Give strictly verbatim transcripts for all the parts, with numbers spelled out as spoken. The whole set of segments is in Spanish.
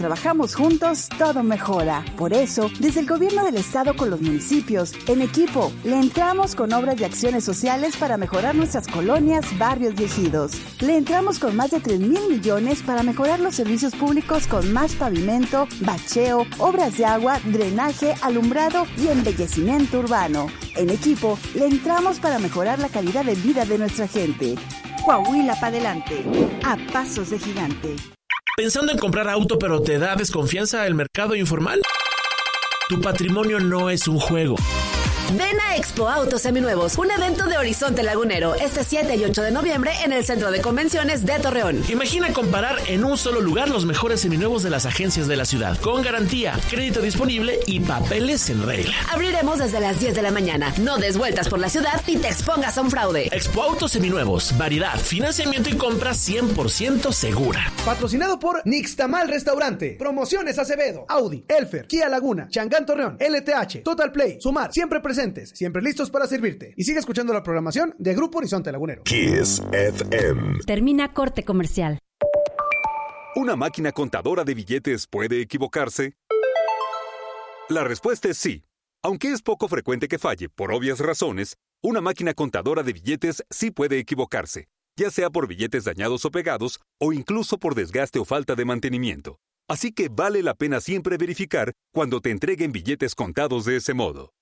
Trabajamos juntos, todo mejora. Por eso, desde el gobierno del estado con los municipios, en equipo, le entramos con obras y acciones sociales para mejorar nuestras colonias, barrios y ejidos. Le entramos con más de tres mil millones para mejorar los servicios públicos con más pavimento, bacheo, obras de agua, drenaje, alumbrado y embellecimiento urbano. En equipo, le entramos para mejorar la calidad de vida de nuestra gente. Coahuila para adelante, a pasos de gigante. ¿Pensando en comprar auto pero te da desconfianza el mercado informal? Tu patrimonio no es un juego. Ven a Expo Autos Seminuevos, un evento de Horizonte Lagunero, este siete y ocho de noviembre en el Centro de Convenciones de Torreón. Imagina comparar en un solo lugar los mejores seminuevos de las agencias de la ciudad, con garantía, crédito disponible y papeles en regla. Abriremos desde las diez de la mañana. No des vueltas por la ciudad y te expongas a un fraude. Expo Autos Seminuevos, variedad, financiamiento y compra cien por ciento segura. Patrocinado por Nixtamal Restaurante, Promociones Acevedo, Audi, Elfer, Kia Laguna, Changán Torreón, L T H, Total Play, Sumar, siempre presentes, siempre listos para servirte. Y sigue escuchando la programación de Grupo Horizonte Lagunero. Kiss F M. Termina corte comercial. ¿Una máquina contadora de billetes puede equivocarse? La respuesta es sí. Aunque es poco frecuente que falle, por obvias razones, una máquina contadora de billetes sí puede equivocarse, ya sea por billetes dañados o pegados, o incluso por desgaste o falta de mantenimiento. Así que vale la pena siempre verificar cuando te entreguen billetes contados de ese modo.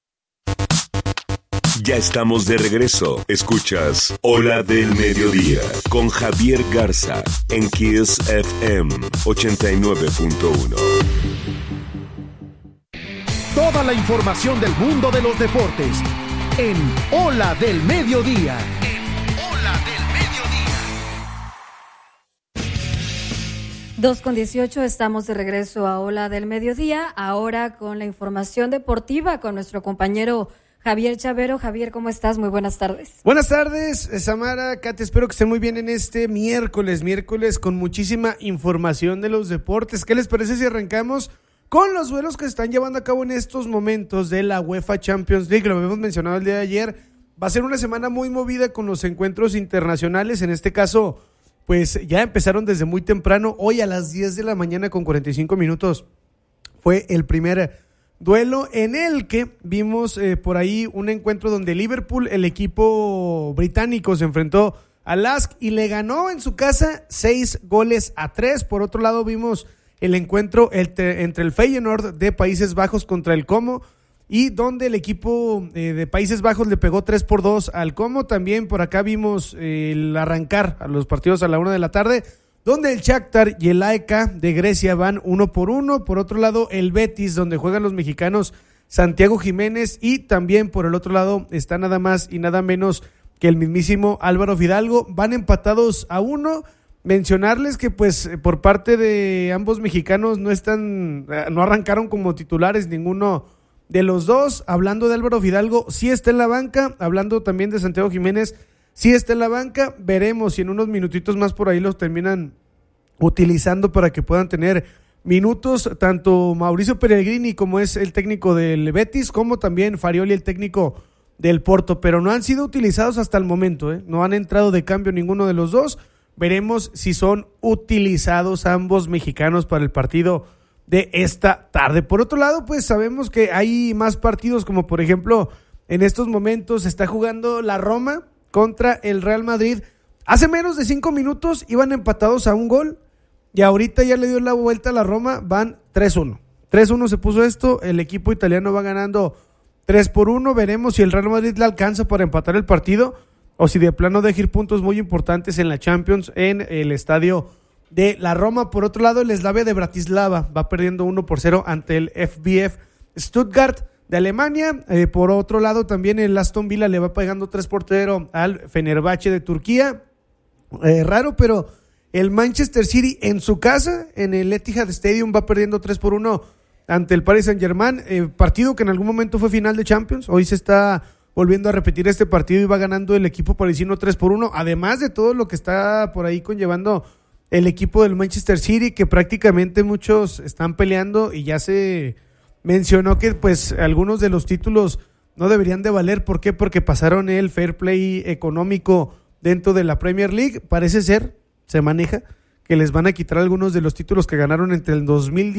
Ya estamos de regreso. Escuchas Hora del Mediodía con Javier Garza en Kiss F M ochenta y nueve punto uno. Toda la información del mundo de los deportes en Hora del Mediodía. En Hora del Mediodía. dos con dieciocho, estamos de regreso a Hora del Mediodía, ahora con la información deportiva con nuestro compañero Javier Chavero. Javier, ¿cómo estás? Muy buenas tardes. Buenas tardes, Samara, Katy, espero que estén muy bien en este miércoles, miércoles con muchísima información de los deportes. ¿Qué les parece si arrancamos con los duelos que se están llevando a cabo en estos momentos de la UEFA Champions League? Lo habíamos mencionado el día de ayer, va a ser una semana muy movida con los encuentros internacionales, en este caso, pues ya empezaron desde muy temprano, hoy a las diez de la mañana con cuarenta y cinco minutos fue el primer duelo en el que vimos eh, por ahí un encuentro donde Liverpool, el equipo británico, se enfrentó al L A S K y le ganó en su casa seis goles a tres. Por otro lado vimos el encuentro entre, entre el Feyenoord de Países Bajos contra el Como, y donde el equipo eh, de Países Bajos le pegó tres por dos al Como. También por acá vimos eh, el arrancar a los partidos a la una de la tarde, donde el Shakhtar y el A E K de Grecia van uno por uno. Por otro lado, el Betis, donde juegan los mexicanos Santiago Jiménez, y también por el otro lado está nada más y nada menos que el mismísimo Álvaro Fidalgo. Van empatados a uno. Mencionarles que pues por parte de ambos mexicanos no están, no arrancaron como titulares ninguno de los dos. Hablando de Álvaro Fidalgo, sí está en la banca. Hablando también de Santiago Jiménez, sí está en la banca. Veremos si en unos minutitos más por ahí los terminan utilizando para que puedan tener minutos, tanto Mauricio Pellegrini, como es el técnico del Betis, como también Farioli, el técnico del Porto, pero no han sido utilizados hasta el momento, ¿eh? No han entrado de cambio ninguno de los dos. Veremos si son utilizados ambos mexicanos para el partido de esta tarde. Por otro lado, pues sabemos que hay más partidos, como por ejemplo, en estos momentos se está jugando la Roma contra el Real Madrid. Hace menos de cinco minutos iban empatados a un gol y ahorita ya le dio la vuelta a la Roma, van tres uno. tres uno se puso esto, el equipo italiano va ganando tres por uno. Veremos si el Real Madrid le alcanza para empatar el partido o si de plano deja ir puntos muy importantes en la Champions en el estadio de la Roma. Por otro lado, el Slavia de Bratislava va perdiendo uno por cero ante el F B F Stuttgart de Alemania. Eh, por otro lado, también el Aston Villa le va pegando tres por cero al Fenerbahce de Turquía. Eh, raro, pero el Manchester City en su casa, en el Etihad Stadium, va perdiendo tres por uno ante el Paris Saint-Germain. Eh, partido que en algún momento fue final de Champions. Hoy se está volviendo a repetir este partido y va ganando el equipo parisino tres por uno. Además de todo lo que está por ahí conllevando el equipo del Manchester City, que prácticamente muchos están peleando, y ya se mencionó que pues algunos de los títulos no deberían de valer. ¿Por qué? Porque pasaron el fair play económico dentro de la Premier League. Parece ser, se maneja que les van a quitar algunos de los títulos que ganaron entre el dos mil